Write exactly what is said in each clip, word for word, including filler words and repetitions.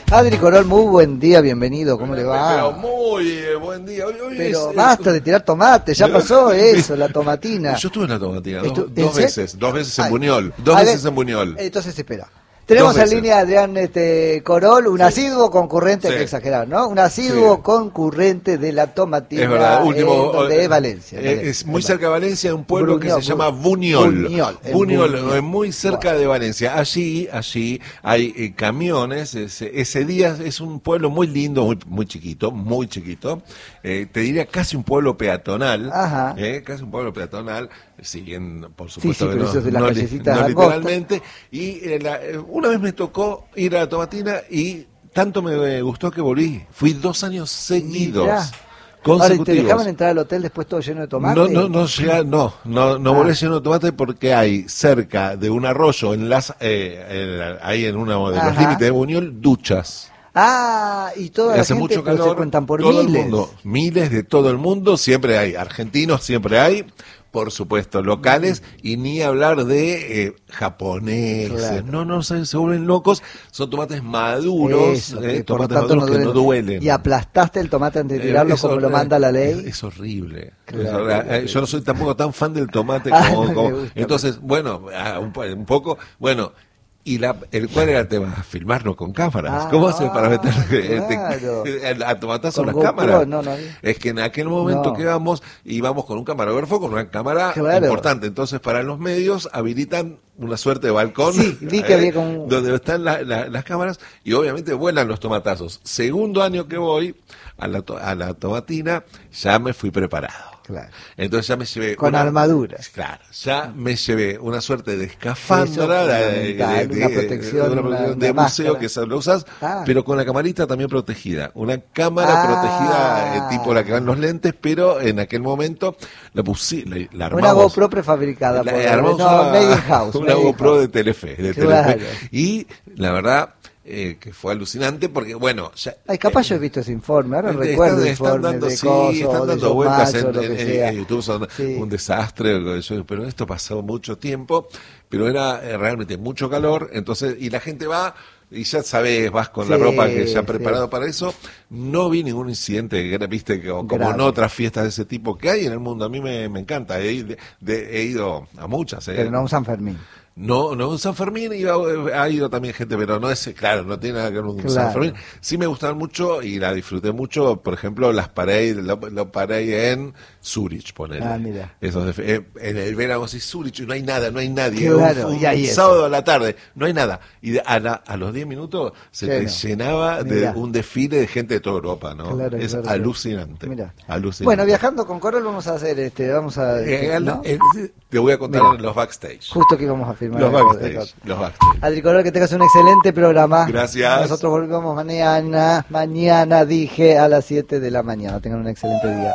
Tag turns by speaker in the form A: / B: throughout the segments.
A: Adri Corol, muy buen día, bienvenido, ¿cómo le va?
B: Pero muy eh, buen día. Hoy, hoy
A: Pero
B: es,
A: basta
B: es...
A: de tirar tomate, ya pasó eso, la tomatina.
B: Yo estuve en la tomatina,
A: Estu...
B: dos, dos veces, dos veces en
A: Ay.
B: Buñol, dos
A: A
B: veces
A: ver,
B: en Buñol.
A: Entonces espera. Tenemos en línea a Adrián este, Corol, un
B: Sí.
A: asiduo concurrente,
B: Sí.
A: hay que exagerar, ¿no? Un asiduo
B: Sí.
A: concurrente de la tomatina.
B: Es verdad, último,
A: en donde
B: eh,
A: es Valencia.
B: eh,
A: Valencia
B: es muy
A: es
B: cerca de Valencia, un pueblo
A: Buñol,
B: que se llama Buñol.
A: Buñol, en
B: Buñol,
A: Buñol.
B: eh, muy cerca
A: Wow.
B: de Valencia. Allí, allí hay eh, camiones. Ese, ese día es un pueblo muy lindo, muy, muy chiquito, muy chiquito. Eh, te diría casi un pueblo peatonal.
A: Ajá.
B: Eh, casi un pueblo peatonal. Si bien, por supuesto,
A: sí,
B: que
A: pero
B: no,
A: eso es de las
B: no li-
A: callecitas
B: no
A: angostas.
B: literalmente. Y eh, la, eh, una vez me tocó ir a la tomatina y tanto me gustó que volví. Fui dos años seguidos.
A: Mirá. Ahora, ¿y te
B: Consecutivos.
A: dejaban entrar al hotel después todo lleno de tomate?
B: No, no, no, llega, no, no, no
A: Ah.
B: volé lleno de tomate porque hay cerca de un arroyo, en las, eh, en- ahí en uno de los
A: Ajá.
B: límites de Buñol, duchas.
A: Ah, y toda la
B: Hace
A: gente
B: mucho
A: pero
B: calor,
A: se cuentan por
B: todo
A: miles.
B: el mundo, miles de todo el mundo, siempre hay, argentinos siempre hay, por supuesto, locales, y ni hablar de eh, japoneses,
A: Claro.
B: no, no, se, se vuelven locos, son tomates maduros,
A: Eso,
B: eh,
A: que por lo
B: tomates
A: tanto
B: maduros que no duelen.
A: Y aplastaste el tomate antes de
B: Eh,
A: tirarlo
B: es
A: como
B: hor-
A: lo manda la ley.
B: Es, es horrible.
A: Claro,
B: Es horrible.
A: claro.
B: Eh, Yo no soy tampoco tan fan del tomate
A: Ah,
B: como...
A: no me
B: como-
A: gusta.
B: entonces, bueno, ah, un, po- un poco... Bueno, y la, el cuál era el tema, filmarnos con cámaras.
A: Ah,
B: ¿Cómo hacer para meter
A: claro.
B: este, a tomatazo
A: Con
B: las
A: GoPro,
B: cámaras?
A: no, no.
B: Es que en aquel momento
A: No.
B: que íbamos, íbamos con un camarógrafo, con una cámara
A: Claro.
B: importante. Entonces, para los medios habilitan una suerte de balcón
A: Sí, vi que había como-
B: donde están la- la- las cámaras y obviamente vuelan los tomatazos. Segundo año que voy a la, to- a la tomatina, ya me fui preparado.
A: Claro.
B: Entonces ya me llevé...
A: Con
B: una-
A: armadura.
B: Claro, ya me llevé una suerte de escafandra,
A: Eso,
B: de,
A: fundamental,
B: de-
A: una
B: de-
A: protección,
B: de, una
A: una-
B: protección de
A: una
B: buceo
A: máscara.
B: que se lo usas,
A: Ah.
B: pero con la camarita también protegida. Una cámara
A: Ah.
B: protegida, eh, tipo la que van los lentes, pero en aquel momento la puse, la, la armamos.
A: Una GoPro prefabricada.
B: La-
A: por,
B: armamos
A: no,
B: una,
A: made in house.
B: una
A: made in
B: GoPro
A: house.
B: de Telefe, de
A: Claro.
B: Telefe. Y la verdad eh, que fue alucinante porque, bueno... Ya,
A: Ay, capaz
B: eh,
A: yo he visto ese informe, ahora
B: Están-
A: recuerdo
B: están
A: informes
B: dando,
A: de
B: sí,
A: cosas,
B: están
A: de
B: dando
A: John
B: vueltas
A: Macho,
B: en,
A: lo que
B: en-
A: sea.
B: en YouTube, son
A: Sí.
B: un desastre, yo- pero esto pasó mucho tiempo, pero era eh, realmente mucho calor, entonces, y la gente va, y ya sabes, vas con la
A: Sí,
B: ropa que ya
A: sí.
B: preparado para eso, no vi ningún incidente, que era, viste, que- como
A: Grave.
B: en otras fiestas de ese tipo que hay en el mundo, a mí me, me encanta, he, de- de- he ido a muchas. eh.
A: Pero no un San Fermín.
B: No, no, un San Fermín iba, ha ido también gente, pero no es, claro, no tiene nada que ver con un
A: Claro.
B: San Fermín. Sí me gustaron mucho y la disfruté mucho, por ejemplo, las paré, lo, lo paré en Zurich, ponele.
A: Ah, mira.
B: Esos de- eh, en el verano, así, Zurich, no hay nada, no hay nadie.
A: Claro,
B: un, un
A: y ahí eso.
B: sábado a la tarde, no hay nada. Y de- a, la- a los diez minutos se
A: Lleno.
B: te llenaba de
A: Mirá.
B: un desfile de gente de toda Europa, ¿no?
A: Claro,
B: es
A: claro,
B: alucinante.
A: Mira.
B: alucinante.
A: Bueno, viajando con Corol vamos a hacer este, vamos a...
B: Eh,
A: ¿no?
B: eh, te voy a contar
A: Mira.
B: los backstage.
A: Justo que íbamos a firmar.
B: Los
A: algo de
B: backstage.
A: eso.
B: Los backstage.
A: Adri Corol, que tengas un excelente programa.
B: Gracias.
A: Nosotros volvemos mañana, mañana dije a las siete de la mañana. Tengan un excelente día.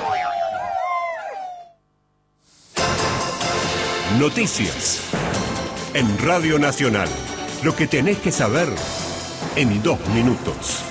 C: Noticias. En Radio Nacional. Lo que tenés que saber en dos minutos.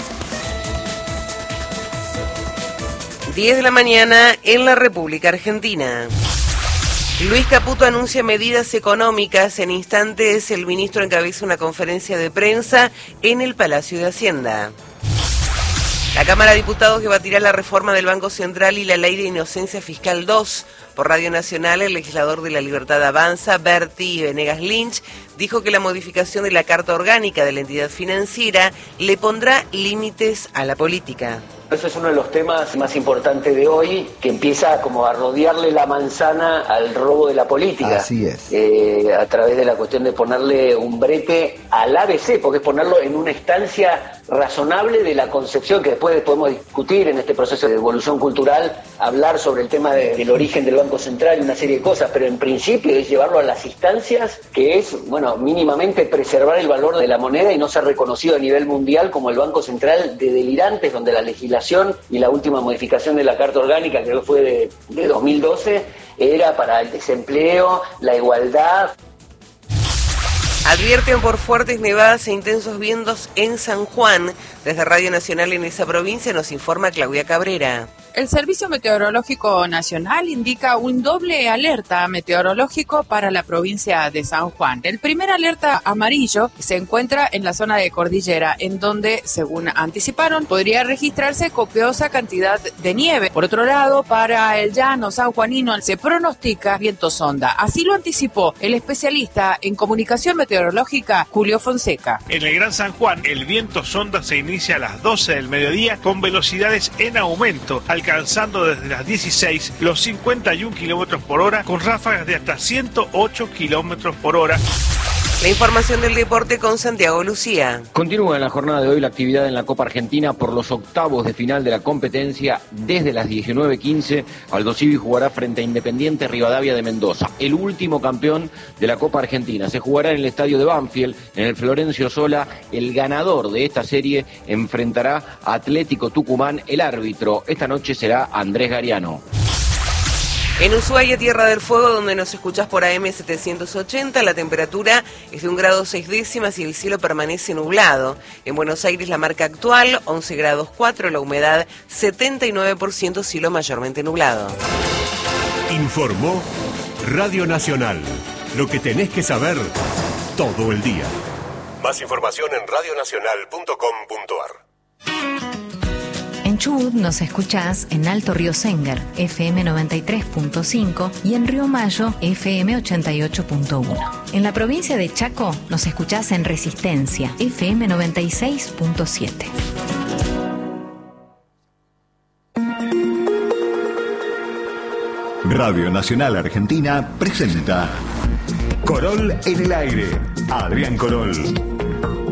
D: diez de la mañana en la República Argentina. Luis Caputo anuncia medidas económicas. En instantes, el ministro encabeza una conferencia de prensa en el Palacio de Hacienda. La Cámara de Diputados debatirá la reforma del Banco Central y la Ley de Inocencia Fiscal dos. Por Radio Nacional, el legislador de La Libertad Avanza, Berti Venegas Lynch, dijo que la modificación de la Carta Orgánica de la entidad financiera le pondrá límites a la política.
E: Ese es uno de los temas más importantes de hoy, que empieza como a rodearle la manzana al robo de la política.
A: Así es.
E: Eh, a través de la cuestión de ponerle un brete al A B C, porque es ponerlo en una instancia razonable de la concepción que después podemos discutir en este proceso de evolución cultural, hablar sobre el tema de, del origen del Banco Central y una serie de cosas, pero en principio es llevarlo a las instancias que es, bueno, mínimamente preservar el valor de la moneda y no ser reconocido a nivel mundial como el Banco Central de delirantes, donde la legislación y la última modificación de la Carta Orgánica, creo que fue de, de dos mil doce, era para el desempleo, la igualdad.
D: Advierten por fuertes nevadas e intensos vientos en San Juan. Desde Radio Nacional en esa provincia nos informa Claudia Cabrera.
F: El Servicio Meteorológico Nacional indica un doble alerta meteorológico para la provincia de San Juan. El primer alerta amarillo se encuentra en la zona de cordillera, en donde, según anticiparon, podría registrarse copiosa cantidad de nieve. Por otro lado, para el llano sanjuanino se pronostica viento sonda. Así lo anticipó el especialista en comunicación meteorológica Julio Fonseca.
G: En el Gran San Juan, el viento sonda se inicia a las doce del mediodía con velocidades en aumento, alcanzando desde las dieciséis los cincuenta y un kilómetros por hora, con ráfagas de hasta ciento ocho kilómetros por hora.
D: La información del deporte con Santiago Lucía.
H: Continúa en la jornada de hoy la actividad en la Copa Argentina por los octavos de final de la competencia. Desde las diecinueve quince, Aldo Civi jugará frente a Independiente Rivadavia de Mendoza. El último campeón de la Copa Argentina se jugará en el estadio de Banfield, en el Florencio Sola. El ganador de esta serie enfrentará a Atlético Tucumán. El árbitro esta noche será Andrés Gariano.
D: En Ushuaia, Tierra del Fuego, donde nos escuchás por A M setecientos ochenta, la temperatura es de un grado seis décimas y el cielo permanece nublado. En Buenos Aires, la marca actual, once grados cuatro, la humedad setenta y nueve por ciento, cielo mayormente nublado.
C: Informó Radio Nacional. Lo que tenés que saber todo el día. Más información en radio nacional punto com punto a r.
I: En Chubut nos escuchás en Alto Río Sénger, F M noventa y tres punto cinco, y en Río Mayo, F M ochenta y ocho punto uno. En la provincia de Chaco nos escuchás en Resistencia, F M noventa y seis punto siete.
J: Radio Nacional Argentina presenta Corol en el aire. Adrián Corol.